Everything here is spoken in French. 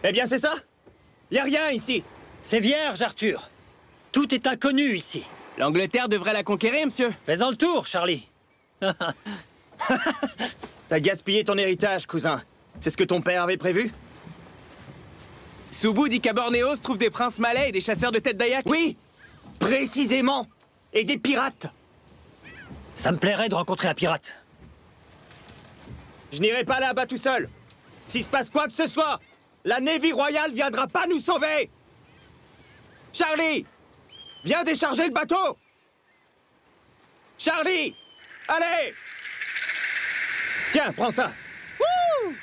Eh bien, c'est ça? Y a rien ici. C'est vierge, Arthur. Tout est inconnu ici. L'Angleterre devrait la conquérir, monsieur. Fais-en le tour, Charlie. T'as gaspillé ton héritage, cousin. C'est ce que ton père avait prévu? Soubou dit qu'à Bornéo se trouvent des princes malais et des chasseurs de têtes d'Ayak. Oui, précisément. Et des pirates. Ça me plairait de rencontrer un pirate. Je n'irai pas là-bas tout seul. S'il se passe quoi que ce soit, la Navy royale viendra pas nous sauver. Charlie, viens décharger le bateau. Charlie, allez. Tiens, prends ça.